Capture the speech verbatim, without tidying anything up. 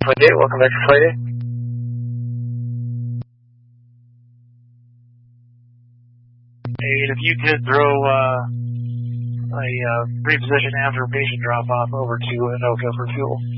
Flight eight, welcome back to Flight eight. Eight, if you could throw uh, a uh, reposition after patient drop-off over to Anoka for fuel.